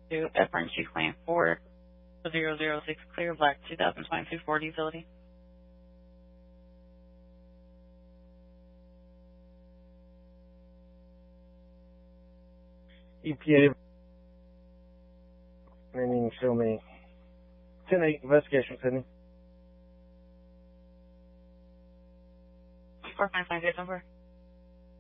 to FRNG Claim 4006 Clear Black 2022 Ford Utility. EPA. And you can show me 10-8 investigation, Sydney. 4558 number.